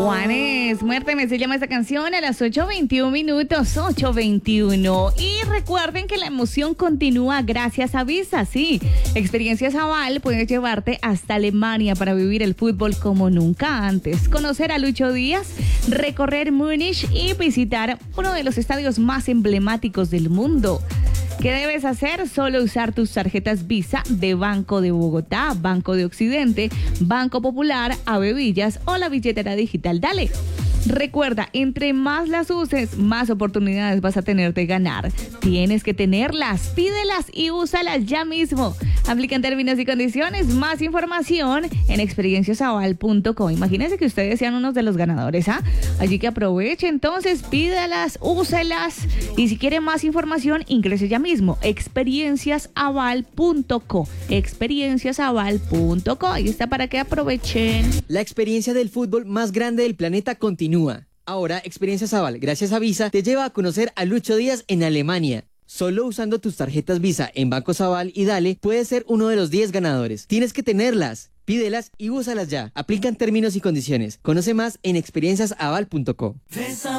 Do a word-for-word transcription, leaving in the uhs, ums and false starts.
Juanes, Muérteme se llama esta canción a las ocho veintiuno minutos, ocho veintiuno. Y recuerden que la emoción continúa gracias a Visa, sí. Experiencias Aval puede llevarte hasta Alemania para vivir el fútbol como nunca antes. Conocer a Lucho Díaz, recorrer Múnich y visitar uno de los estadios más emblemáticos del mundo. ¿Qué debes hacer? Solo usar tus tarjetas Visa de Banco de Bogotá, Banco de Occidente, Banco Popular, Avevillas o la billetera digital Dale. Recuerda, entre más las uses, más oportunidades vas a tener de ganar. Tienes que tenerlas, pídelas y úsalas ya mismo. Aplican términos y condiciones. Más información en experiencias aval punto com. Imagínense que ustedes sean unos de los ganadores, ¿ah? Allí que aproveche, entonces, pídalas, úselas. Y si quiere más información, ingrese ya mismo. experiencias aval punto com. experiencias aval punto com. Ahí está para que aprovechen. La experiencia del fútbol más grande del planeta continúa. Ahora, Experiencias Aval, gracias a Visa, te lleva a conocer a Lucho Díaz en Alemania. Solo usando tus tarjetas Visa en Bancos Aval y Dale, puedes ser uno de los diez ganadores. Tienes que tenerlas, pídelas y úsalas ya. Aplican términos y condiciones. Conoce más en experiencias aval punto com.